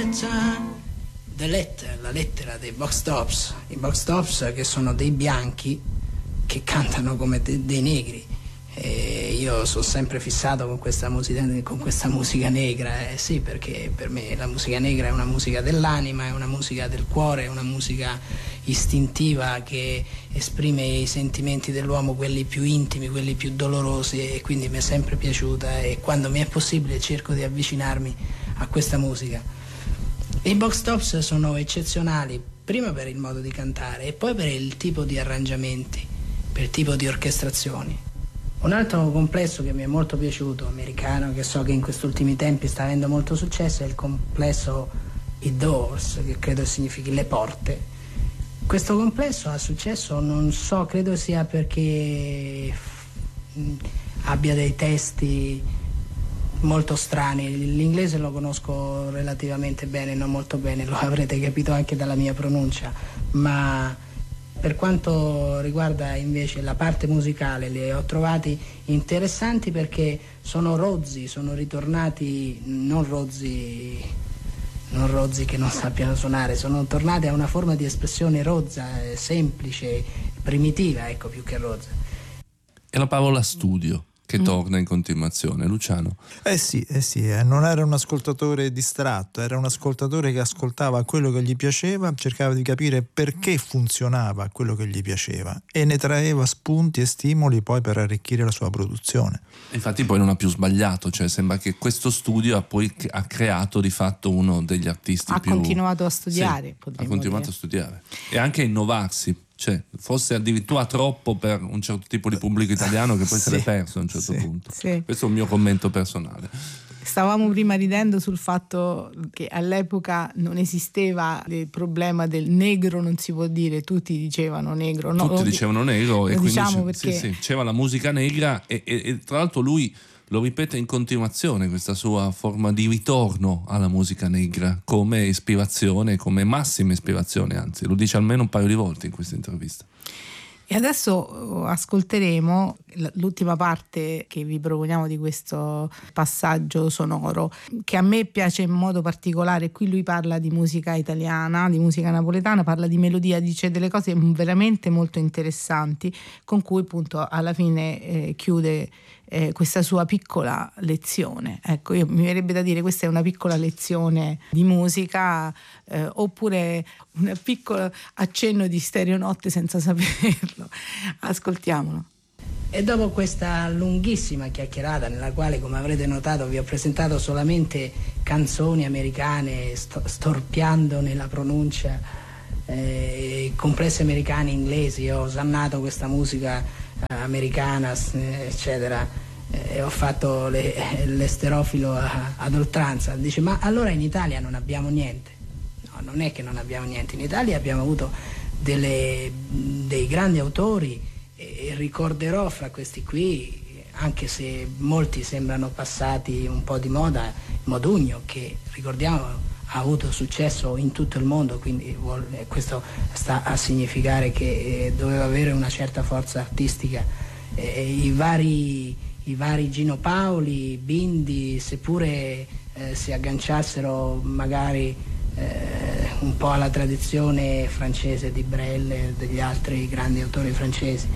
la lettera dei Box Tops, i Box Tops che sono dei bianchi che cantano come dei negri. E io sono sempre fissato con questa musica negra, sì, perché per me la musica negra è una musica dell'anima, è una musica del cuore, è una musica istintiva che esprime i sentimenti dell'uomo, quelli più intimi, quelli più dolorosi, e quindi mi è sempre piaciuta, e quando mi è possibile cerco di avvicinarmi a questa musica. I Box Tops sono eccezionali, prima per il modo di cantare e poi per il tipo di arrangiamenti, per il tipo di orchestrazioni. Un altro complesso che mi è molto piaciuto, americano, che so che in questi ultimi tempi sta avendo molto successo, è il complesso I Doors, che credo significhi le porte. Questo complesso ha successo, non so, credo sia perché abbia dei testi molto strani. L'inglese lo conosco relativamente bene, non molto bene, lo avrete capito anche dalla mia pronuncia, ma per quanto riguarda invece la parte musicale li ho trovati interessanti perché sono rozzi, sono ritornati, non rozzi che non sappiano suonare, sono tornati a una forma di espressione rozza, semplice, primitiva, ecco, più che rozza. E la parola studio che torna in continuazione, Luciano. Sì, non era un ascoltatore distratto, era un ascoltatore che ascoltava quello che gli piaceva, cercava di capire perché funzionava quello che gli piaceva e ne traeva spunti e stimoli poi per arricchire la sua produzione. Infatti poi non ha più sbagliato, cioè sembra che questo studio ha creato di fatto uno degli artisti ha più... continuato a studiare, sì, ha continuato a studiare e anche a innovarsi. Cioè, forse addirittura troppo per un certo tipo di pubblico italiano che poi se l'è perso a un certo punto. Sì. Questo è un mio commento personale. Stavamo prima ridendo sul fatto che all'epoca non esisteva il problema del negro, non si può dire, tutti dicevano negro. No, tutti dicevano negro e quindi diciamo perché... sì, c'era la musica negra e tra l'altro lui lo ripete in continuazione questa sua forma di ritorno alla musica negra come ispirazione, come massima ispirazione, anzi lo dice almeno un paio di volte in questa intervista. E adesso ascolteremo l'ultima parte che vi proponiamo di questo passaggio sonoro, che a me piace in modo particolare. Qui lui parla di musica italiana, di musica napoletana, parla di melodia, dice delle cose veramente molto interessanti, con cui appunto alla fine chiude questa sua piccola lezione. Ecco, mi verrebbe da dire questa è una piccola lezione di musica, oppure un piccolo accenno di stereonotte senza saperlo. Ascoltiamolo. E dopo questa lunghissima chiacchierata, nella quale, come avrete notato, vi ho presentato solamente canzoni americane, storpiando nella pronuncia, complessi americani, inglesi, ho osannato questa musica americana, eccetera, e ho fatto l'esterofilo ad oltranza. Dice: ma allora in Italia non abbiamo niente? No, non è che non abbiamo niente. In Italia abbiamo avuto dei grandi autori, e ricorderò fra questi qui, anche se molti sembrano passati un po' di moda, Modugno, che ricordiamo ha avuto successo in tutto il mondo, quindi questo sta a significare che doveva avere una certa forza artistica. I vari Gino Paoli, Bindi, seppure si agganciassero magari un po' alla tradizione francese di Brel e degli altri grandi autori francesi,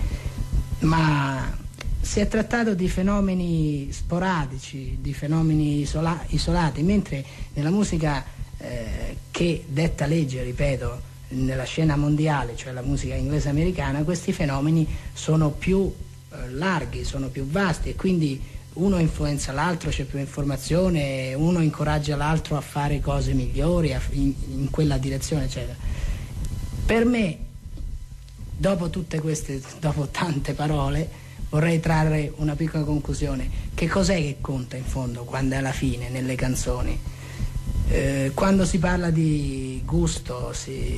ma si è trattato di fenomeni sporadici, di fenomeni isolati, mentre nella musica che detta legge, ripeto, nella scena mondiale, cioè la musica inglese americana, questi fenomeni sono più larghi, sono più vasti, e quindi uno influenza l'altro, c'è più informazione, uno incoraggia l'altro a fare cose migliori in quella direzione, eccetera. Per me, dopo tante parole, vorrei trarre una piccola conclusione. Che cos'è che conta in fondo, quando è alla fine, nelle canzoni? Quando si parla di gusto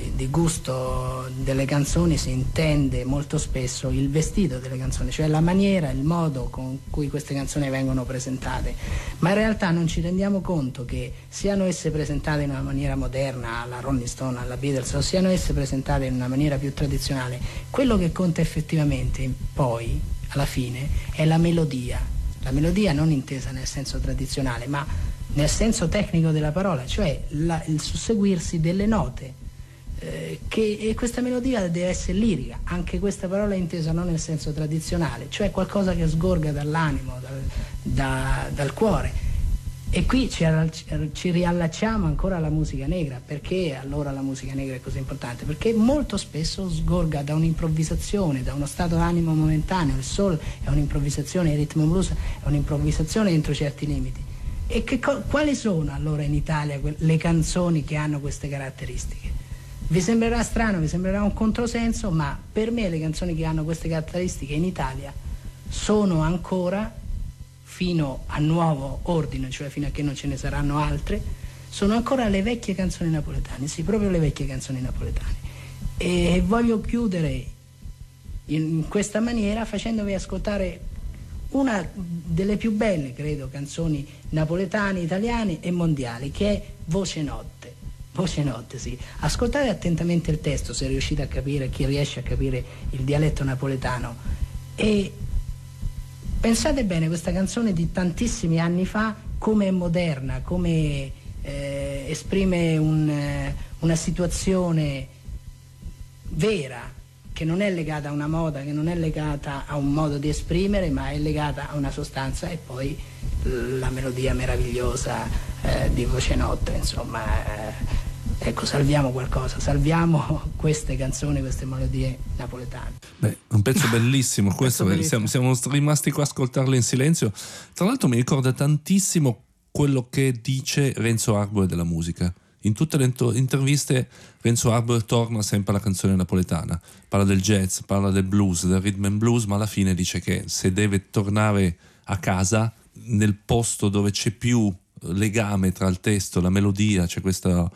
delle canzoni, si intende molto spesso il vestito delle canzoni, cioè la maniera, il modo con cui queste canzoni vengono presentate, ma in realtà non ci rendiamo conto che siano esse presentate in una maniera moderna, alla Rolling Stone, alla Beatles, o siano esse presentate in una maniera più tradizionale, quello che conta effettivamente poi alla fine è la melodia non intesa nel senso tradizionale, ma nel senso tecnico della parola, cioè il susseguirsi delle note, e questa melodia deve essere lirica, anche questa parola è intesa non nel senso tradizionale, cioè qualcosa che sgorga dall'animo, dal cuore. E qui ci riallacciamo ancora alla musica negra. Perché allora la musica negra è così importante? Perché molto spesso sgorga da un'improvvisazione, da uno stato d'animo momentaneo. Il soul è un'improvvisazione, il rhythm and blues è un'improvvisazione entro certi limiti. E quali sono allora in Italia le canzoni che hanno queste caratteristiche? Vi sembrerà strano, vi sembrerà un controsenso, ma per me le canzoni che hanno queste caratteristiche in Italia sono ancora, fino a nuovo ordine, cioè fino a che non ce ne saranno altre, sono ancora le vecchie canzoni napoletane, sì, proprio le vecchie canzoni napoletane. E voglio chiudere in questa maniera facendovi ascoltare una delle più belle, credo, canzoni napoletane, italiane e mondiali, che è Voce Notte. Voce Notte, sì. Ascoltate attentamente il testo, se riuscite a capire, chi riesce a capire il dialetto napoletano, e pensate bene, questa canzone di tantissimi anni fa, come è moderna, come esprime una situazione vera, che non è legata a una moda, che non è legata a un modo di esprimere, ma è legata a una sostanza. E poi la melodia meravigliosa di Voce Notte, insomma. Ecco, salviamo qualcosa, salviamo queste canzoni, queste melodie napoletane. Beh, un pezzo bellissimo questo, siamo rimasti qua a ascoltarlo in silenzio. Tra l'altro mi ricorda tantissimo quello che dice Renzo Arbore della musica. In tutte le interviste Renzo Arbore torna sempre alla canzone napoletana, parla del jazz, parla del blues, del rhythm and blues, ma alla fine dice che se deve tornare a casa, nel posto dove c'è più legame tra il testo e la melodia, c'è questa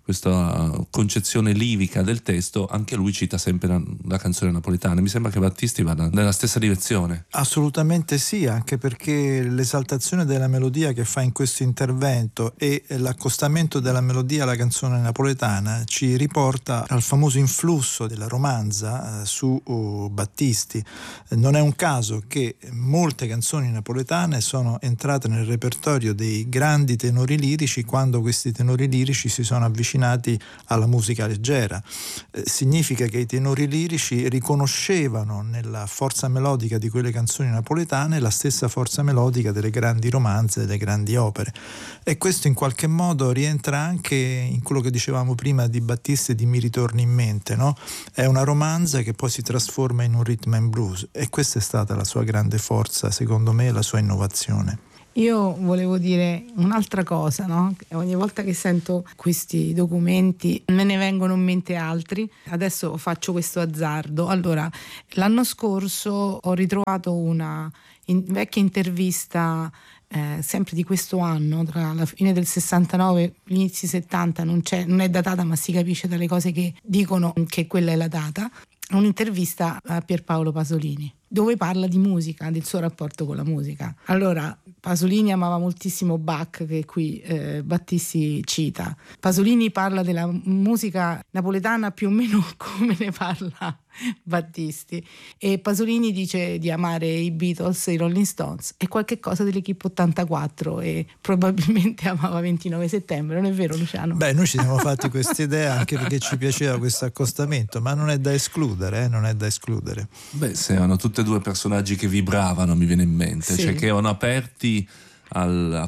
concezione lirica del testo, anche lui cita sempre la canzone napoletana. Mi sembra che Battisti vada nella stessa direzione. Assolutamente sì, anche perché l'esaltazione della melodia che fa in questo intervento e l'accostamento della melodia alla canzone napoletana ci riporta al famoso influsso della romanza su Battisti. Non è un caso che molte canzoni napoletane sono entrate nel repertorio dei grandi tenori lirici quando questi tenori lirici si sono avvicinati alla musica leggera. Significa che i tenori lirici riconoscevano nella forza melodica di quelle canzoni napoletane la stessa forza melodica delle grandi romanze, delle grandi opere, e questo in qualche modo rientra anche in quello che dicevamo prima di Battisti e di Mi ritorni in mente, no? È una romanza che poi si trasforma in un rhythm and blues, e questa è stata la sua grande forza, secondo me, la sua innovazione. Io volevo dire un'altra cosa, no? Ogni volta che sento questi documenti me ne vengono in mente altri. Adesso faccio questo azzardo. Allora, l'anno scorso ho ritrovato una vecchia intervista sempre di questo anno, tra la fine del 69 e gli inizi 70, non è datata, ma si capisce dalle cose che dicono che quella è la data. Un'intervista a Pierpaolo Pasolini, dove parla di musica, del suo rapporto con la musica. Allora, Pasolini amava moltissimo Bach, che qui Battisti cita. Pasolini parla della musica napoletana più o meno come ne parla Battisti, e Pasolini dice di amare i Beatles e i Rolling Stones e qualche cosa dell'Equipe 84, e probabilmente amava 29 settembre, non è vero, Luciano? Beh, noi ci siamo fatti questa idea anche perché ci piaceva questo accostamento, ma non è da escludere, non è da escludere. Beh, se erano tutti e due personaggi che vibravano, mi viene in mente, sì. Cioè che erano aperti al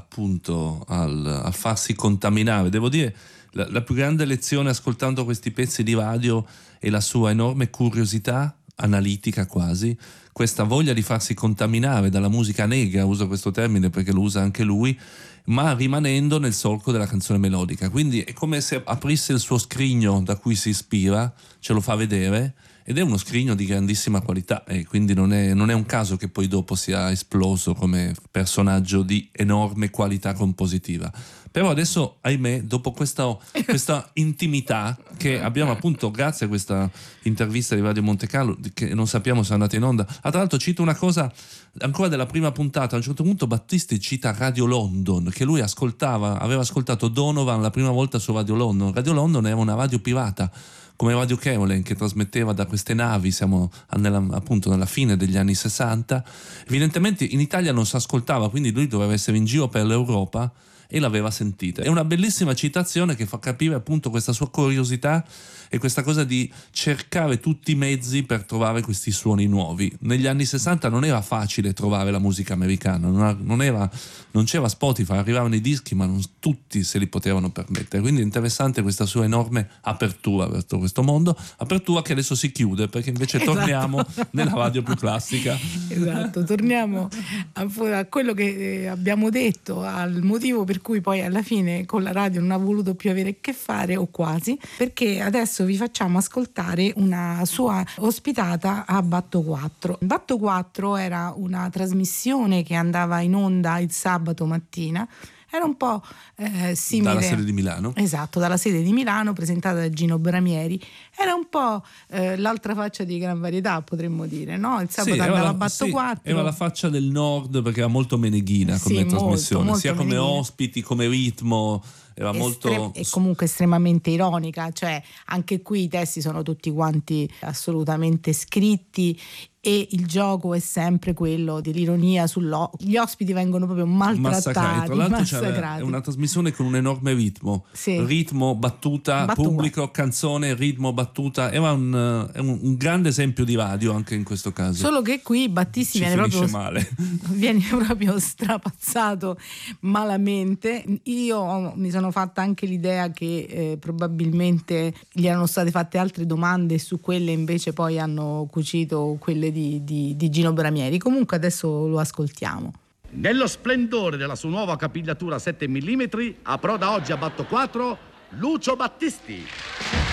farsi contaminare. Devo dire, la più grande lezione ascoltando questi pezzi di radio è la sua enorme curiosità analitica, quasi questa voglia di farsi contaminare dalla musica negra, uso questo termine perché lo usa anche lui, ma rimanendo nel solco della canzone melodica. Quindi è come se aprisse il suo scrigno da cui si ispira, ce lo fa vedere, ed è uno scrigno di grandissima qualità, e quindi non è un caso che poi dopo sia esploso come personaggio di enorme qualità compositiva. Però adesso, ahimè, dopo questa intimità che abbiamo appunto grazie a questa intervista di Radio Monte Carlo, che non sappiamo se è andata in onda. Tra l'altro cito una cosa ancora della prima puntata. A un certo punto Battisti cita Radio London, che lui aveva ascoltato Donovan la prima volta su Radio London. Radio London era una radio pirata, come Radio Caroline, che trasmetteva da queste navi. Siamo appunto nella fine degli anni 60. Evidentemente in Italia non si ascoltava, quindi lui doveva essere in giro per l'Europa e l'aveva sentita. È una bellissima citazione che fa capire appunto questa sua curiosità e questa cosa di cercare tutti i mezzi per trovare questi suoni nuovi. Negli anni 60 non era facile trovare la musica americana, non c'era Spotify, arrivavano i dischi ma non tutti se li potevano permettere, quindi è interessante questa sua enorme apertura verso questo mondo, apertura che adesso si chiude perché invece torniamo nella radio più classica. Esatto, torniamo a quello che abbiamo detto, al motivo per cui poi alla fine con la radio non ha voluto più avere a che fare, o quasi, perché adesso vi facciamo ascoltare una sua ospitata a Batto 4. Batto 4 era una trasmissione che andava in onda il sabato mattina. Era un po' simile. Dalla sede di Milano. Esatto, dalla sede di Milano, presentata da Gino Bramieri. Era un po' l'altra faccia di Gran Varietà, potremmo dire, no? Il sabato andava a Batto 4. Era la faccia del nord perché era molto meneghina come trasmissione, molto sia come meneghina. Ospiti, come ritmo. Era molto... E comunque estremamente ironica, cioè anche qui i testi sono tutti quanti assolutamente scritti e il gioco è sempre quello dell'ironia gli ospiti vengono proprio maltrattati, tra l'altro è una trasmissione con un enorme ritmo, sì. Ritmo, battuta, pubblico, canzone, ritmo, battuta. Era un grande esempio di radio anche in questo caso. Solo che qui Battisti viene proprio strapazzato malamente. Io mi sono fatta anche l'idea che probabilmente gli erano state fatte altre domande, su quelle invece poi hanno cucito quelle di Gino Bramieri. Comunque adesso lo ascoltiamo. Nello splendore della sua nuova capigliatura 7 mm approda oggi a Batto 4 Lucio Battisti.